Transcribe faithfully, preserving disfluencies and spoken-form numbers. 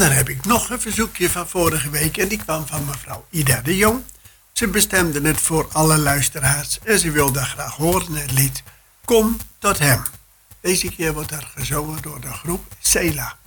dan heb ik nog een verzoekje van vorige week. En die kwam van mevrouw Ida de Jong. Ze bestemde het voor alle luisteraars. En ze wilde graag horen het lied Kom tot hem. Deze keer wordt er gezongen door de groep Sela.